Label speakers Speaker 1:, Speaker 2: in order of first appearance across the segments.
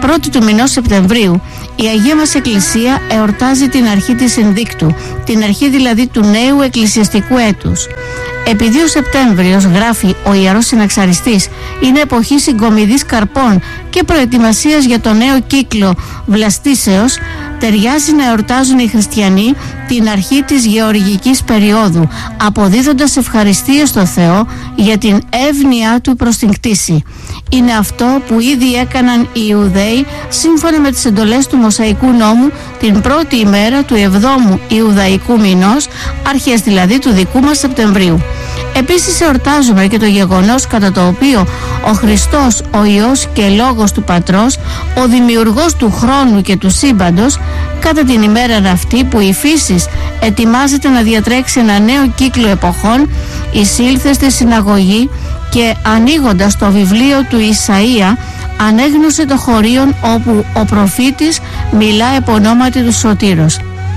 Speaker 1: 1η του μηνός Σεπτεμβρίου η Αγία μας Εκκλησία εορτάζει την αρχή της Συνδίκτου, την αρχή δηλαδή του νέου εκκλησιαστικού έτους. Επειδή ο Σεπτέμβριος, γράφει ο Ιερός Συναξαριστής, είναι εποχή συγκομιδής καρπών και προετοιμασίας για το νέο κύκλο βλαστήσεως, ταιριάζει να εορτάζουν οι χριστιανοί την αρχή της γεωργικής περίοδου, αποδίδοντας ευχαριστίες στο Θεό για την εύνοιά Του προς την κτήση. Είναι αυτό που ήδη έκαναν οι Ιουδαίοι σύμφωνα με τις εντολές του Μωσαϊκού νόμου την πρώτη ημέρα του 7ου Ιουδαϊκού μηνός, αρχές δηλαδή του δικού μας Σεπτεμβρίου. Επίσης εορτάζουμε και το γεγονός κατά το οποίο ο Χριστός, ο Υιός και Λόγος του Πατρός, ο δημιουργός του χρόνου και του σύμπαντος, κατά την ημέρα αυτή που η φύση ετοιμάζεται να διατρέξει ένα νέο κύκλο εποχών, εισήλθε στη συναγωγή και ανοίγοντας το βιβλίο του Ισαΐα ανέγνωσε το χωρίον όπου ο προφήτης μιλά επ' ονόματι του Σωτήρος.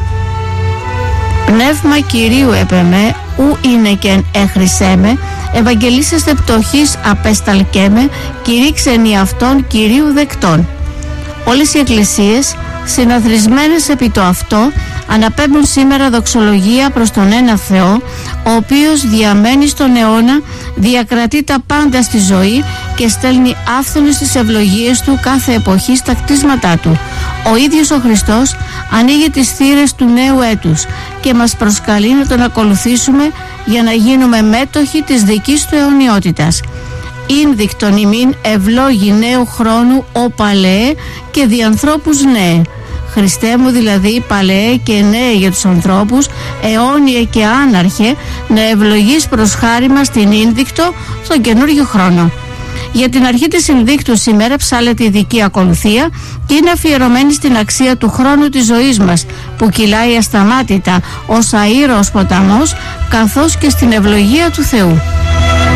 Speaker 1: Πνεύμα Κυρίου επεμέ, ου είναι κεν έχρισέ με, ευαγγελίσεστε πτωχής απεσταλκέμε, κηρύξενοι αυτών Κυρίου δεκτών. Όλες οι εκκλησίες, συναθρισμένες επί το αυτό, αναπέμπουν σήμερα δοξολογία προς τον ένα Θεό, ο οποίος διαμένει στον αιώνα, διακρατεί τα πάντα στη ζωή και στέλνει άφθονες τις ευλογίες Του κάθε εποχή στα κτίσματά Του. Ο ίδιος ο Χριστός ανοίγει τις θύρες του νέου έτους και μας προσκαλεί να Τον ακολουθήσουμε για να γίνουμε μέτοχοι της δικής Του αιωνιότητας. Ήνδικτον ημίν ευλόγη νέου χρόνου ο παλαιέ και διανθρώπους νέε. Χριστέ μου δηλαδή παλαιέ και νέε για τους ανθρώπους, αιώνιε και άναρχε, να ευλογείς προς χάρη μας την Ήνδικτο στον καινούριο χρόνο. Για την αρχή της Συνδίκτου σήμερα ψάλλεται ειδική ακολουθία και είναι αφιερωμένη στην αξία του χρόνου της ζωής μας που κυλάει ασταμάτητα ως αήρος ποταμός, καθώς και στην ευλογία του Θεού.